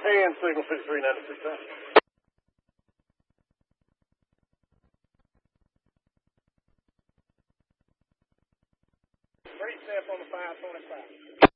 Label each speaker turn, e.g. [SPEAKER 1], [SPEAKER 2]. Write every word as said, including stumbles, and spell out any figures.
[SPEAKER 1] And signal fifty-three ninety-six. Three step on the five twenty-five.